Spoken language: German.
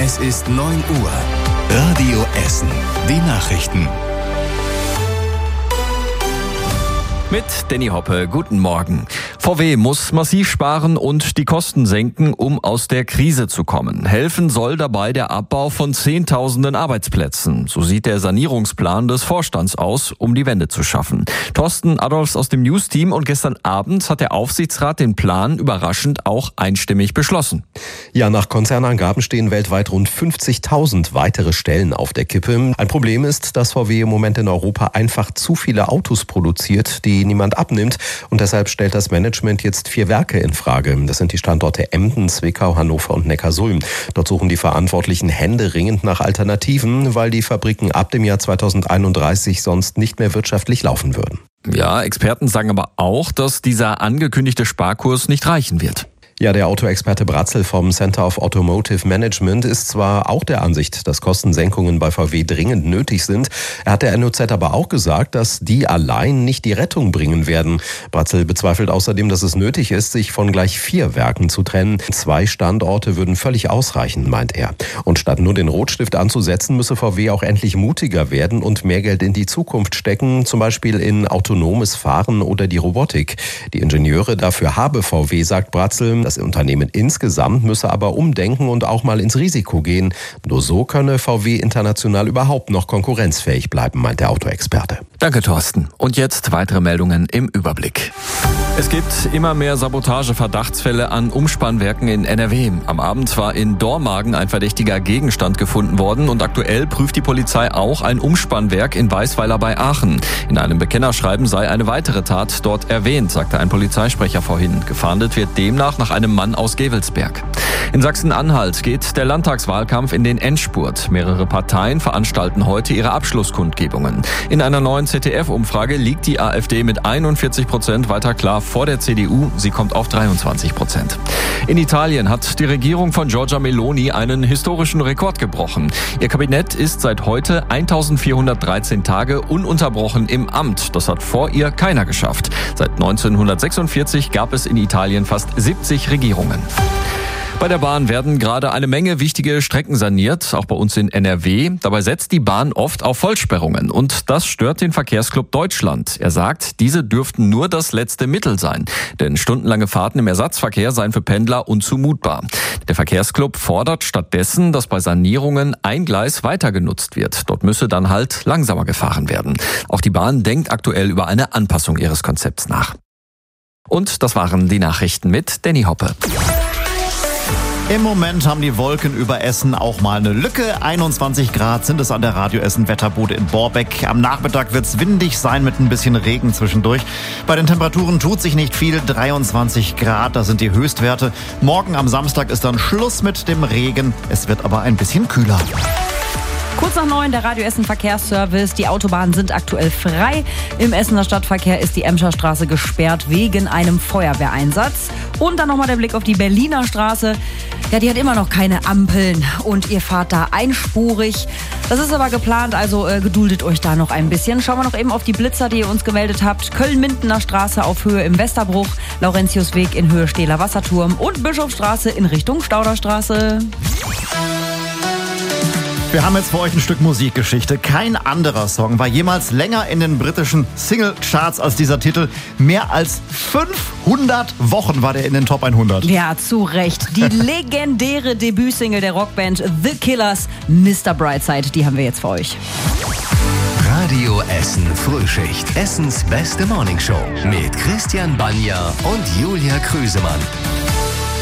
Es ist 9 Uhr. Radio Essen. Die Nachrichten. Mit Danny Hoppe, guten Morgen. VW muss massiv sparen und die Kosten senken, um aus der Krise zu kommen. Helfen soll dabei der Abbau von Zehntausenden Arbeitsplätzen. So sieht der Sanierungsplan des Vorstands aus, um die Wende zu schaffen. Thorsten Adolfs aus dem News-Team, und gestern Abend hat der Aufsichtsrat den Plan überraschend auch einstimmig beschlossen. Ja, nach Konzernangaben stehen weltweit rund 50.000 weitere Stellen auf der Kippe. Ein Problem ist, dass VW im Moment in Europa einfach zu viele Autos produziert, die niemand abnimmt, und deshalb stellt das Management jetzt 4 Werke in Frage. Das sind die Standorte Emden, Zwickau, Hannover und Neckarsulm. Dort suchen die Verantwortlichen händeringend nach Alternativen, weil die Fabriken ab dem Jahr 2031 sonst nicht mehr wirtschaftlich laufen würden. Ja, Experten sagen aber auch, dass dieser angekündigte Sparkurs nicht reichen wird. Ja, der Autoexperte Bratzel vom Center of Automotive Management ist zwar auch der Ansicht, dass Kostensenkungen bei VW dringend nötig sind. Er hat der NOZ aber auch gesagt, dass die allein nicht die Rettung bringen werden. Bratzel bezweifelt außerdem, dass es nötig ist, sich von gleich 4 Werken zu trennen. 2 Standorte würden völlig ausreichen, meint er. Und statt nur den Rotstift anzusetzen, müsse VW auch endlich mutiger werden und mehr Geld in die Zukunft stecken, zum Beispiel in autonomes Fahren oder die Robotik. Die Ingenieure dafür habe VW, sagt Bratzel. Das Unternehmen insgesamt müsse aber umdenken und auch mal ins Risiko gehen. Nur so könne VW international überhaupt noch konkurrenzfähig bleiben, meint der Autoexperte. Danke, Thorsten. Und jetzt weitere Meldungen im Überblick. Es gibt immer mehr Sabotage-Verdachtsfälle an Umspannwerken in NRW. Am Abend war in Dormagen ein verdächtiger Gegenstand gefunden worden, und aktuell prüft die Polizei auch ein Umspannwerk in Weisweiler bei Aachen. In einem Bekennerschreiben sei eine weitere Tat dort erwähnt, sagte ein Polizeisprecher vorhin. Gefahndet wird demnach nach einem Mann aus Gevelsberg. In Sachsen-Anhalt geht der Landtagswahlkampf in den Endspurt. Mehrere Parteien veranstalten heute ihre Abschlusskundgebungen. In einer neuen ZDF-Umfrage liegt die AfD mit 41% weiter klar vor der CDU. Sie kommt auf 23%. In Italien hat die Regierung von Giorgia Meloni einen historischen Rekord gebrochen. Ihr Kabinett ist seit heute 1413 Tage ununterbrochen im Amt. Das hat vor ihr keiner geschafft. Seit 1946 gab es in Italien fast 70 Regierungen. Bei der Bahn werden gerade eine Menge wichtige Strecken saniert, auch bei uns in NRW. Dabei setzt die Bahn oft auf Vollsperrungen, und das stört den Verkehrsclub Deutschland. Er sagt, diese dürften nur das letzte Mittel sein, denn stundenlange Fahrten im Ersatzverkehr seien für Pendler unzumutbar. Der Verkehrsclub fordert stattdessen, dass bei Sanierungen ein Gleis weiter genutzt wird. Dort müsse dann halt langsamer gefahren werden. Auch die Bahn denkt aktuell über eine Anpassung ihres Konzepts nach. Und das waren die Nachrichten mit Danny Hoppe. Im Moment haben die Wolken über Essen auch mal eine Lücke. 21 Grad sind es an der Radio Essen Wetterbude in Borbeck. Am Nachmittag wird es windig sein mit ein bisschen Regen zwischendurch. Bei den Temperaturen tut sich nicht viel. 23 Grad, das sind die Höchstwerte. Morgen am Samstag ist dann Schluss mit dem Regen. Es wird aber ein bisschen kühler. Kurz nach 9, der Radio Essen Verkehrsservice. Die Autobahnen sind aktuell frei. Im Essener Stadtverkehr ist die Emscher Straße gesperrt wegen einem Feuerwehreinsatz. Und dann nochmal der Blick auf die Berliner Straße. Ja, die hat immer noch keine Ampeln und ihr fahrt da einspurig. Das ist aber geplant, also geduldet euch da noch ein bisschen. Schauen wir noch eben auf die Blitzer, die ihr uns gemeldet habt. Köln-Mindener Straße auf Höhe im Westerbruch, Laurentiusweg in Höhe Stehler Wasserturm und Bischofsstraße in Richtung Stauderstraße. Wir haben jetzt für euch ein Stück Musikgeschichte. Kein anderer Song war jemals länger in den britischen Single-Charts als dieser Titel. Mehr als 500 Wochen war der in den Top 100. Ja, zu Recht. Die legendäre Debütsingle der Rockband The Killers, Mr. Brightside, die haben wir jetzt für euch. Radio Essen Frühschicht. Essens beste Morningshow mit Christian Banja und Julia Krüsemann.